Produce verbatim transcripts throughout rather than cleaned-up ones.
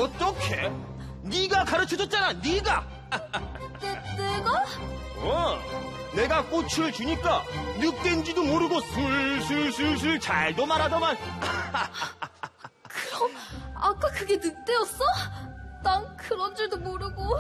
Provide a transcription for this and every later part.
어떻게? 네가 가르쳐줬잖아, 네가. 내, 내가? 어, 내가 꽃을 주니까 늑대인지도 모르고 술술술술 잘도 말하더만. 그럼 아까 그게 늑대였어? 난 그런 줄도 모르고.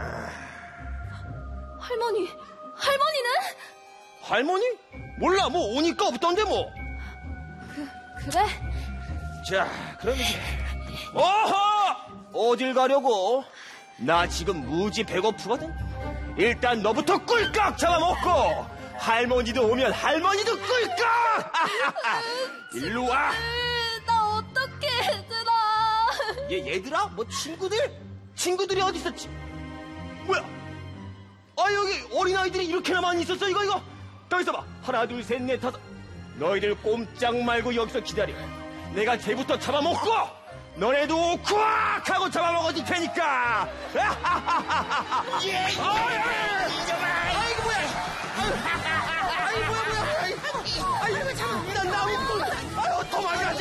할머니, 할머니는? 할머니? 몰라, 뭐 오니까 없던데 뭐. 그, 그래? 자, 그럼 이제 어허! 어딜 가려고? 나 지금 무지 배고프거든. 일단 너부터 꿀꺽 잡아먹고 할머니도 오면 할머니도 꿀꺽. 일로 와. 나 어떡해, 얘들아. 얘 얘들아? 뭐 친구들? 친구들이 어디 있었지? 뭐야? 아, 여기 어린아이들이 이렇게나 많이 있었어. 이거 이거 더 있어봐. 하나 둘 셋 넷 다섯. 너희들 꼼짝 말고 여기서 기다려. 내가 쟤부터 잡아먹고 너네도 콱 하고 잡아먹어줄 테니까. 예, 아이고 뭐야. 아이고 뭐야 뭐야. 아이고 참. 난 나오고. 아유 도망가자.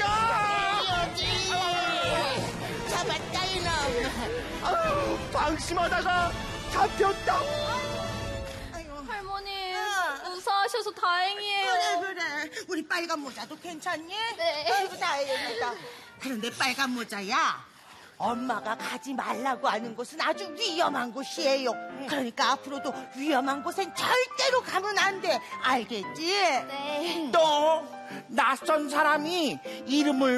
잡았다 이놈. 아유 방심하다가 잡혔다. 할머니, 어. 무사하셔서 다행이에요. 그래 그래. 우리 빨간 모자도 괜찮니? 네. 아이고 다행이다. 그런데 빨간 모자야, 엄마가 가지 말라고 하는 곳은 아주 위험한 곳이에요. 그러니까 앞으로도 위험한 곳엔 절대로 가면 안 돼. 알겠지? 네. 또 낯선 사람이 이름을